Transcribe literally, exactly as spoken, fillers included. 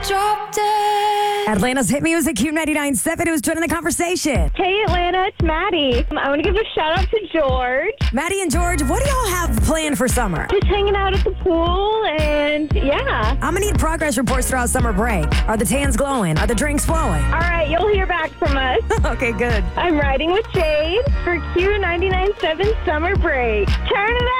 Drop dead. Atlanta's hit music, Q ninety-nine point seven. Who's joining the conversation? Hey, Atlanta, it's Maddie. I want to give a shout out to George. Maddie and George, what do y'all have planned for summer? Just hanging out at the pool, and yeah. I'm going to need progress reports throughout summer break. Are the tans glowing? Are the drinks flowing? All right, you'll hear back from us. Okay, good. I'm riding with Jade for Q ninety-nine point seven Summer Break. Turn it up!